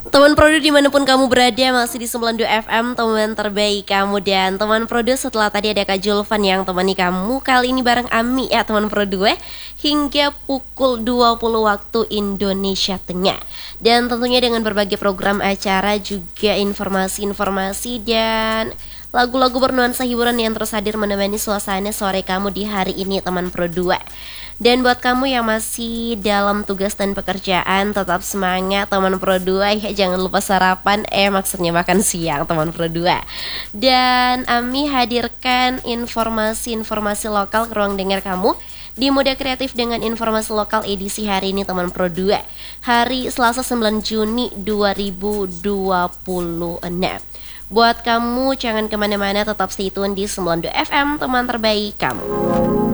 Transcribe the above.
Teman Prodo dimanapun kamu berada, masih di 92 FM, teman terbaik kamu. Dan teman Prodo, setelah tadi ada Kak Julvan yang temani kamu, kali ini bareng Ami ya teman Prodo hingga pukul 20 waktu Indonesia Tengah. Dan tentunya dengan berbagai program acara, juga informasi-informasi dan lagu-lagu bernuansa hiburan yang terus hadir menemani suasana sore kamu di hari ini teman Pro 2. Dan buat kamu yang masih dalam tugas dan pekerjaan, tetap semangat teman Pro 2 ya, jangan lupa sarapan, maksudnya makan siang teman Pro 2. Dan Ami hadirkan informasi-informasi lokal ke ruang dengar kamu di Muda Kreatif dengan informasi lokal edisi hari ini teman Pro 2, hari Selasa 9 Juni 2026. Buat kamu jangan kemana-mana, tetap stay tune di 92 FM, teman terbaik kamu.